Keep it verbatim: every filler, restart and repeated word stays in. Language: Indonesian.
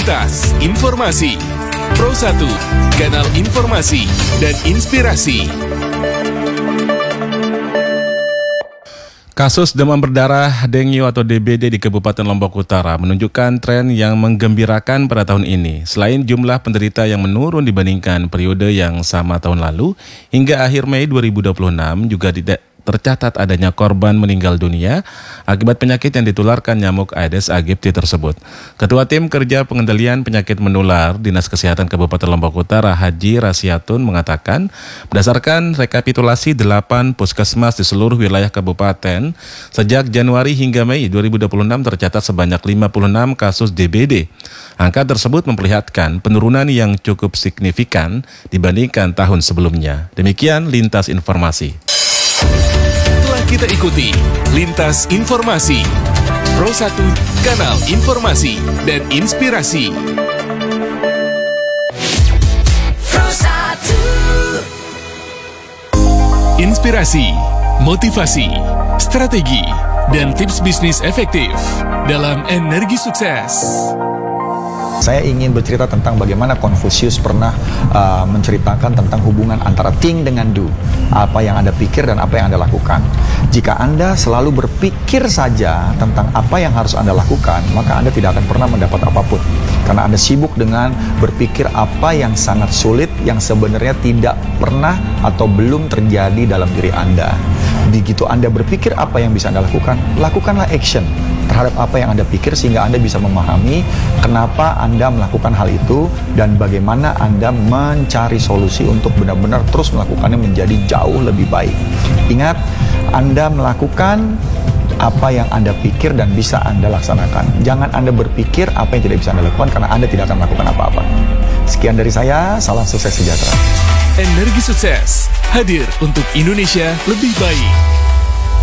Lintas Informasi Pro satu, kanal informasi dan inspirasi. Kasus demam berdarah dengue atau D B D di Kabupaten Lombok Utara menunjukkan tren yang menggembirakan pada tahun ini. Selain jumlah penderita yang menurun dibandingkan periode yang sama tahun lalu, hingga akhir Mei dua ribu dua puluh enam juga tidak tercatat adanya korban meninggal dunia akibat penyakit yang ditularkan nyamuk Aedes aegypti tersebut. Ketua Tim Kerja Pengendalian Penyakit Menular Dinas Kesehatan Kabupaten Lombok Utara, Haji Rasyatun, mengatakan berdasarkan rekapitulasi delapan puskesmas di seluruh wilayah kabupaten, sejak Januari hingga Mei dua ribu dua puluh enam tercatat sebanyak lima puluh enam kasus D B D. Angka tersebut memperlihatkan penurunan yang cukup signifikan dibandingkan tahun sebelumnya. Demikian Lintas Informasi. Telah kita ikuti Lintas Informasi Pro satu, kanal informasi dan inspirasi. Pro satu. Inspirasi, motivasi, strategi, dan tips bisnis efektif dalam Energi Sukses. Saya ingin bercerita tentang bagaimana Konfusius pernah uh, menceritakan tentang hubungan antara think dengan do. Apa yang Anda pikir dan apa yang Anda lakukan. Jika Anda selalu berpikir saja tentang apa yang harus Anda lakukan, maka Anda tidak akan pernah mendapat apapun. Karena Anda sibuk dengan berpikir apa yang sangat sulit, yang sebenarnya tidak pernah atau belum terjadi dalam diri Anda. Begitu Anda berpikir apa yang bisa Anda lakukan, lakukanlah action terhadap apa yang Anda pikir sehingga Anda bisa memahami kenapa Anda melakukan hal itu dan bagaimana Anda mencari solusi untuk benar-benar terus melakukannya menjadi jauh lebih baik. Ingat, Anda melakukan apa yang Anda pikir dan bisa Anda laksanakan. Jangan Anda berpikir apa yang tidak bisa Anda lakukan karena Anda tidak akan melakukan apa-apa. Sekian dari saya, salam sukses sejahtera. Energi Sukses hadir untuk Indonesia lebih baik.